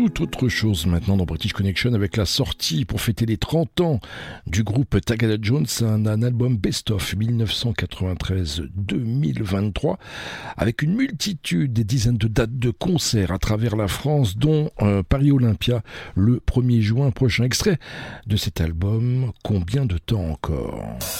tout autre chose maintenant dans British Connection avec la sortie pour fêter les 30 ans du groupe Tagada Jones, un album best-of 1993-2023 avec une multitude, des dizaines de dates de concerts à travers la France, dont Paris Olympia le 1er juin prochain. Extrait de cet album, Combien de temps encore ?